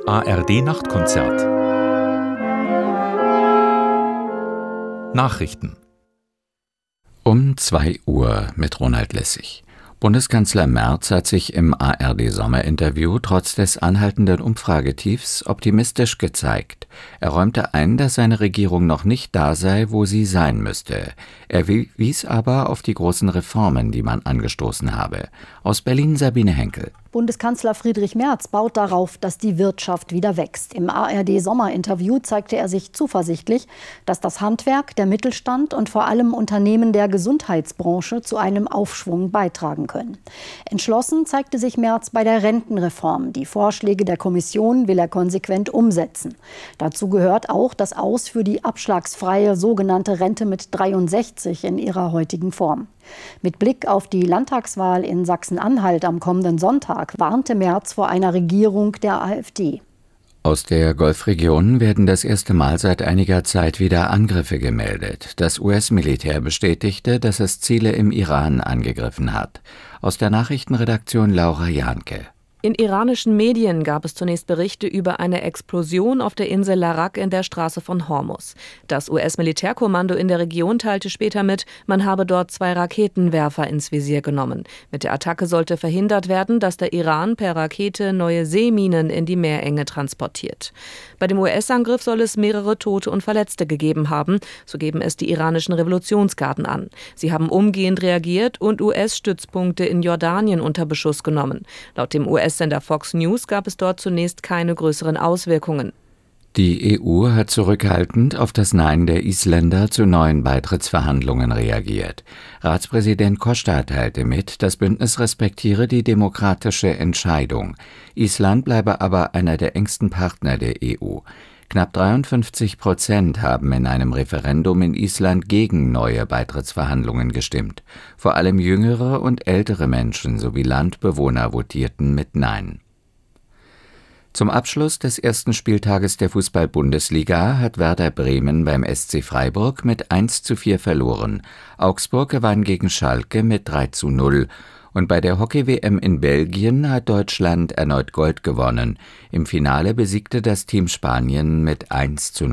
ARD-Nachtkonzert. Nachrichten. Um 2 Uhr mit Ronald Lessig. Bundeskanzler Merz hat sich im ARD-Sommerinterview trotz des anhaltenden Umfragetiefs optimistisch gezeigt. Er räumte ein, dass seine Regierung noch nicht da sei, wo sie sein müsste. Er wies aber auf die großen Reformen, die man angestoßen habe. Aus Berlin Sabine Henkel. Bundeskanzler Friedrich Merz baut darauf, dass die Wirtschaft wieder wächst. Im ARD-Sommerinterview zeigte er sich zuversichtlich, dass das Handwerk, der Mittelstand und vor allem Unternehmen der Gesundheitsbranche zu einem Aufschwung beitragen können. Entschlossen zeigte sich Merz bei der Rentenreform. Die Vorschläge der Kommission will er konsequent umsetzen. Dazu gehört auch das Aus für die abschlagsfreie sogenannte Rente mit 63 in ihrer heutigen Form. Mit Blick auf die Landtagswahl in Sachsen-Anhalt am kommenden Sonntag warnte Merz vor einer Regierung der AfD. Aus der Golfregion werden das erste Mal seit einiger Zeit wieder Angriffe gemeldet. Das US-Militär bestätigte, dass es Ziele im Iran angegriffen hat. Aus der Nachrichtenredaktion Laura Jahnke. In iranischen Medien gab es zunächst Berichte über eine Explosion auf der Insel Larak in der Straße von Hormuz. Das US-Militärkommando in der Region teilte später mit, man habe dort 2 Raketenwerfer ins Visier genommen. Mit der Attacke sollte verhindert werden, dass der Iran per Rakete neue Seeminen in die Meerenge transportiert. Bei dem US-Angriff soll es mehrere Tote und Verletzte gegeben haben, so geben es die iranischen Revolutionsgarden an. Sie haben umgehend reagiert und US-Stützpunkte in Jordanien unter Beschuss genommen. Laut dem US-Sender Fox News gab es dort zunächst keine größeren Auswirkungen. Die EU hat zurückhaltend auf das Nein der Isländer zu neuen Beitrittsverhandlungen reagiert. Ratspräsident Costa teilte mit, das Bündnis respektiere die demokratische Entscheidung. Island bleibe aber einer der engsten Partner der EU. Knapp 53% haben in einem Referendum in Island gegen neue Beitrittsverhandlungen gestimmt. Vor allem jüngere und ältere Menschen sowie Landbewohner votierten mit Nein. Zum Abschluss des ersten Spieltages der Fußball-Bundesliga hat Werder Bremen beim SC Freiburg mit 1:4 verloren. Augsburg gewann gegen Schalke mit 3:0. Und bei der Hockey-WM in Belgien hat Deutschland erneut Gold gewonnen. Im Finale besiegte das Team Spanien mit 1:0.